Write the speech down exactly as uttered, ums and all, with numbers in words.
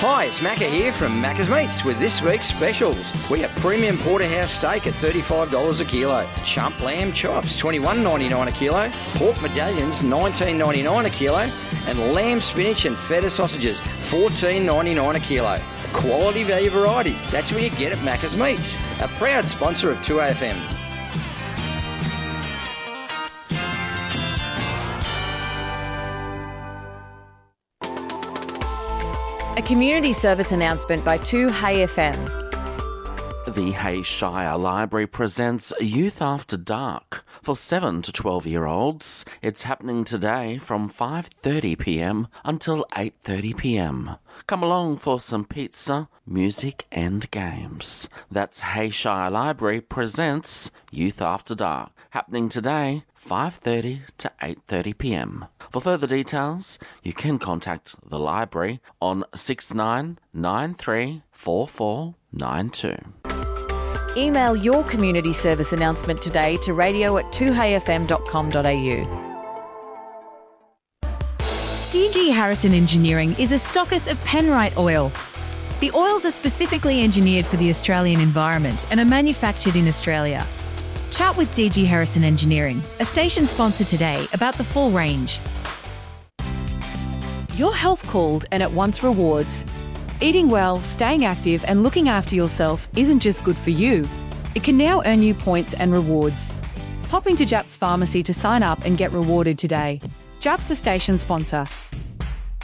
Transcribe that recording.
Hi, it's Macca here from Macca's Meats with this week's specials. We have premium porterhouse steak at thirty-five dollars a kilo, chump lamb chops twenty-one ninety-nine a kilo, pork medallions nineteen ninety-nine a kilo, and lamb spinach and feta sausages fourteen ninety-nine a kilo. Quality value variety. That's what you get at Macca's Meats, a proud sponsor of two A F M. A community service announcement by two Hay F M. The Hay Shire Library presents Youth After Dark for seven to twelve-year-olds. It's happening today from five thirty p m until eight thirty p m. Come along for some pizza, music and games. That's Hay Shire Library presents Youth After Dark, happening today five thirty to eight thirty p m. For further details, you can contact the library on six nine nine three four four nine two. Email your community service announcement today to radio at two hay f m dot com dot a u. D G Harrison Engineering is a stockist of Penrite oil. The oils are specifically engineered for the Australian environment and are manufactured in Australia. Chat with D G Harrison Engineering, a station sponsor today, about the full range. Your health called and it wants rewards. Eating well, staying active and looking after yourself isn't just good for you. It can now earn you points and rewards. Pop into Japs Pharmacy to sign up and get rewarded today. Japs, a station sponsor.